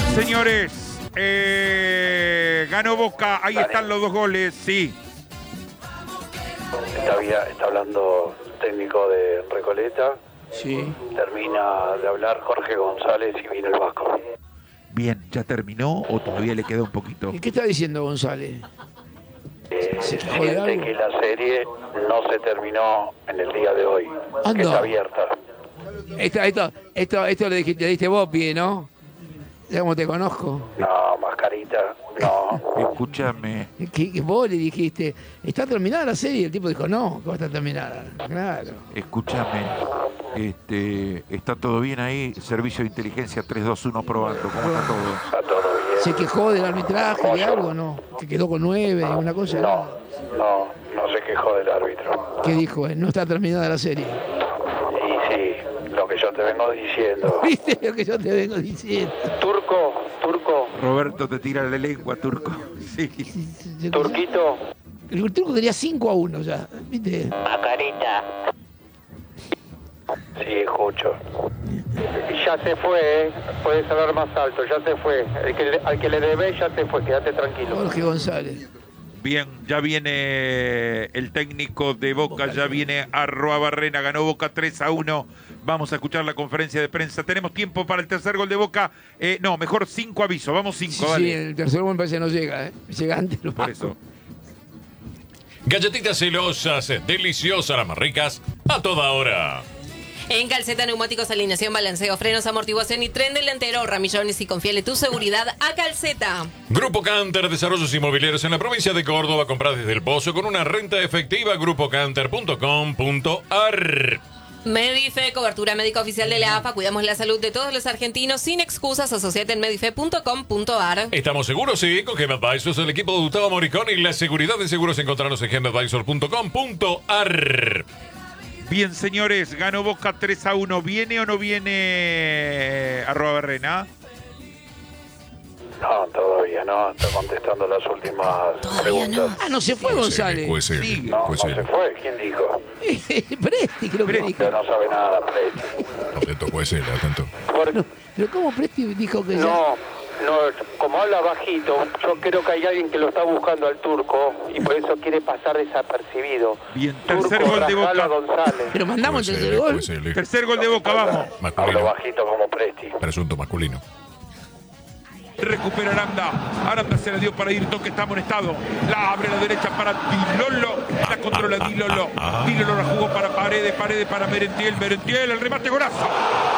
señores. Ganó Boca. Ahí están los 2 goles. Sí. Está hablando el técnico de Recoleta. Sí. Termina de hablar Jorge González y viene el Vasco. Bien, ¿ya terminó o todavía le queda un poquito? ¿Y qué está diciendo González? ¿Se jode Siente algo? que la serie no se terminó en el día de hoy. Anda. Que está abierta. Esto le diste vos, pie, ¿no? Ya como te conozco. No, mascarita, no. Escúchame. Que vos le dijiste, ¿está terminada la serie? Y el tipo dijo, no, que va a estar terminada. Claro. Escúchame. ¿Está todo bien ahí? Servicio de inteligencia 321 probando. ¿Cómo está todo? Está todo bien. ¿Se quejó del arbitraje, de algo, no? ¿Que quedó con 9, una cosa? No se quejó del árbitro. ¿Qué dijo? No está terminada la serie. Y sí, lo que yo te vengo diciendo. ¿Viste lo que yo te vengo diciendo? Turco. Roberto te tira la lengua, Turco. Sí. Turquito. El turco tenía 5-1 ya, ¿viste? Mascarita. Sí, escucho. Ya se fue, puedes hablar más alto, ya se fue. Al que le debe ya se fue, quédate tranquilo. Jorge González. Bien, ya viene el técnico de Boca, ya viene Arruabarrena, ganó Boca 3-1. Vamos a escuchar la conferencia de prensa. Tenemos tiempo para el tercer gol de Boca. No, mejor 5 avisos, vamos 5, Sí, dale. sí, el tercer gol me parece que no llega, ¿eh? Llega antes. Por eso. Galletitas celosas, deliciosas, las más ricas, a toda hora. En Calceta, neumáticos, alineación, balanceo, frenos, amortiguación y tren delantero. Ramillones y confiele tu seguridad a Calceta. Grupo Canter, desarrollos inmobiliarios en la provincia de Córdoba. Comprar desde el Pozo con una renta efectiva. grupocanter.com.ar. Medife, cobertura médica oficial de la AFA. Cuidamos la salud de todos los argentinos sin excusas. Asociate en medife.com.ar. ¿Estamos seguros? Sí, con Gem Advisors, el equipo de Gustavo Moricón y la seguridad de seguros encontrarnos en gemadvisor.com.ar. Bien, señores, ganó Boca 3-1. ¿Viene o no viene Arruabarrena? No, todavía no, está contestando las últimas preguntas. Ah, no se fue González. Puede ser, Sí. No puede se ser. fue, ¿quién dijo? Presti, creo que dijo. Usted no sabe nada, Presti. Atento, puede ser, atento. Pero ¿cómo Presti dijo que ya? No, como habla bajito, yo creo que hay alguien que lo está buscando al turco y por eso quiere pasar desapercibido. Bien, tercer Turco, gol de rajalo a Boca. González. Pero mandamos el Puede tercer ser, gol. puede ser. Tercer gol de Boca, vamos. Hablo Masculino, bajito como Presti. presunto masculino. Recupera Aranda. Aranda se la dio para ir, toque está amonestado. La abre a la derecha para Dilolo. La controla Dilolo. Dilolo la jugó para Paredes para Merentiel. Merentiel, el remate, golazo.